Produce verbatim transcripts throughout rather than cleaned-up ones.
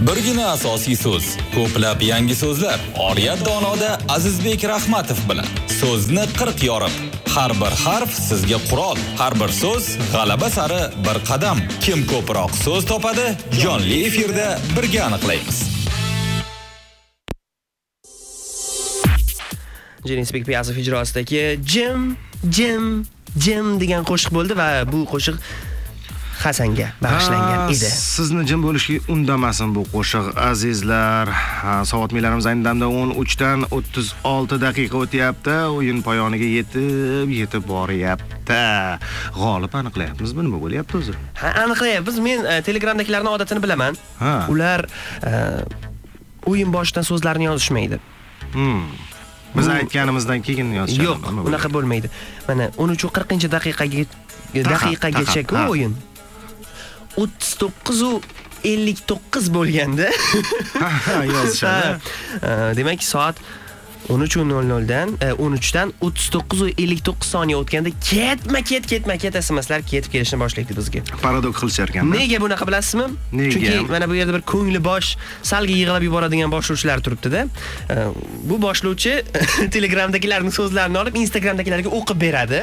Birgina asosiy so'z, ko'plab yangi so'zlar. Oriyat Donoda Azizbek Rahmatov bilan so'zni qirq yorib. Har bir harf sizga qurol, har bir so'z g'alaba sari bir qadam. Kim ko'proq so'z topadi, jonli efirda birga aniqlaymiz. Jenisbek Piyazov ijrosidagi Jim, Jim, Jim degan qo'shiq bo'ldi va bu qo'shiq Hasanga bag'ishlangan edi. Sizni jim bo'lishga undamasin bu qo'shiq, azizlar. Soat meylarimiz ayni damda o'n uch dan o'ttiz olti daqiqa o'tyapti. O'yin poyoniga yetib, yetib boryapti. G'olib aniqlayapmizmi, nima bo'lyapti o'zi? Ha, aniqlayapmiz. Men uh, Telegramdagilarning odatini bilaman. Ha. Ular uh, o'yin boshidan so'zlarni yozishmaydi. Hmm. Biz aytganimizdan keyin yozishadi. Yo'q, unaqa bo'lmaydi. Mana o'n uch qirqinchi daqiqaga daqiqagacha-ku o'yin. o'ttiz to'qqiz u ellik to'qqiz bo'lganda yozishadi. Demak, soat o'n uch nol nol dan o'n uch dan o'ttiz to'qqiz u ellik to'qqiz soniya o'tganda ketma-ket ketma-ket S M Slar ketib kelishni boshlaydi bizga. Paradoks qilishar ekan. Nega bunaqa bilasizmi? Nega? Chunki mana bu yerda bir ko'ngli bosh, salga yig'ilib yuboradigan boshlovchilar turibdi-da. Bu boshlovchi Telegramdagilarning so'zlarini olib Instagramdagilarga o'qib beradi.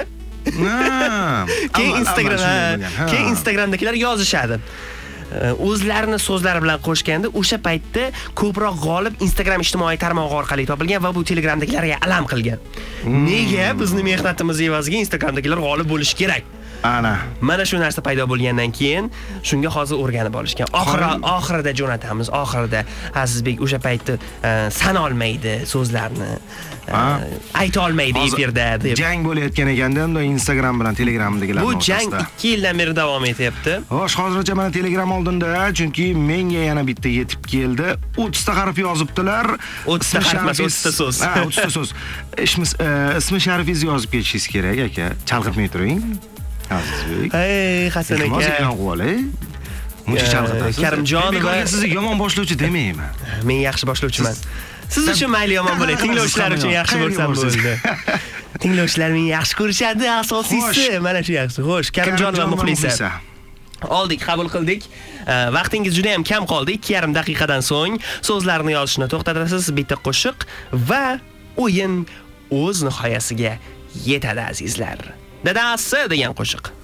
Keyin Instagram, keyin Instagramdagilar yozishadi. O'zlarini so'zlari bilan qo'shganda o'sha paytda ko'proq g'olib Instagram ijtimoiy tarmog'i orqali topilgan va bu Telegramdagilarga alam qilgan. Nega bizni mehnatimiz evaziga Instagramdagilar g'olib bo'lishi kerak? Ana. Mana shu narsa paydo bo'lgandan keyin shunga hozir o'rganib olishgan. Oxiri oxirida jo'natamiz. Oxirida Azizbek o'sha paytda sana olmaydi so'zlarni. Ayta olmaydi efirda deb. Jang bo'layotgan ekanda, unda Instagram bilan Telegramdagilar bu jang ikki yildan beri davom etyapti. Xo'sh, hozircha mana Telegram oldinda, chunki menga yana bitta yetib keldi. o'ttiz ta harf yozibdilar. o'ttiz ta harf emas, o'ttiz ta so'z. Ha, o'ttiz ta so'z. Ismi sharifingizni yozib ketishingiz kerak aka. Chalg'itmay turing. Azizbek. Hey, Hasan aka. Mozikani qo'ying. Muncha chalg'itasiz. Karimjon va sizni yomon boshlovchi demayman. Men yaxshi boshlovchiman. Siz uchun mayli yomon bo'ling, tinglovchilar uchun yaxshi bo'lsam bo'ldi. Tinglovchilar meni yaxshi ko'rishadi, asosiysi mana shu yaxshi. Xo'sh, Karimjon va Muxlisa. Oldik, qabul qildik. Vaqtingiz juda ham kam qoldi. ikki yarim daqiqadan so'ng so'zlarni yozishni to'xtatasiz, bitta qo'shiq va o'yin o'z nihoyasiga yetadi azizlar. Dadasi degan qo'shiq.